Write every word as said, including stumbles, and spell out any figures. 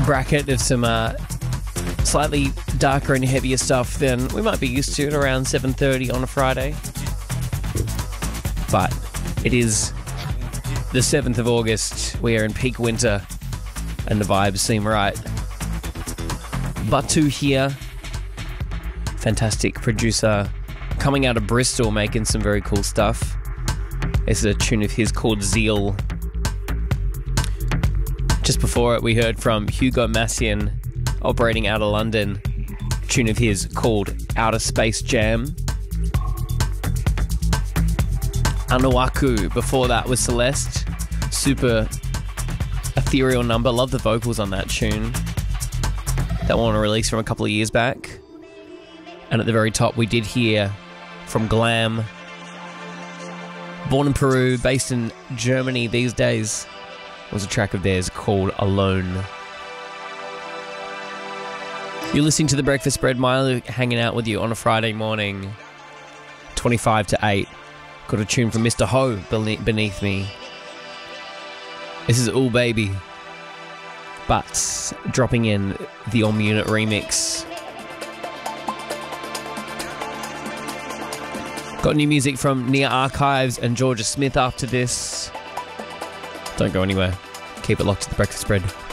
bracket of some uh, slightly darker and heavier stuff than we might be used to at around seven thirty on a Friday. But it is the seventh of August. We are in peak winter and the vibes seem right. Batu here, fantastic producer coming out of Bristol, making some very cool stuff. This is a tune of his called Zeal. Just before it, we heard from Hugo Massian, operating out of London, a tune of his called Outer Space Jam. Anuaku, before that was Celeste, super ethereal number. Love the vocals on that tune. That one released from a couple of years back. And at the very top we did hear from Glam, born in Peru, based in Germany these days, was a track of theirs called Alone. You're listening to The Breakfast Spread, Milo hanging out with you on a Friday morning, twenty-five to eight. Got a tune from Mister Ho beneath me. This is All Baby, but dropping in the Om Unit remix. Got new music from Nia Archives and Georgia Smith after this. Don't go anywhere. Keep it locked to The Breakfast Spread.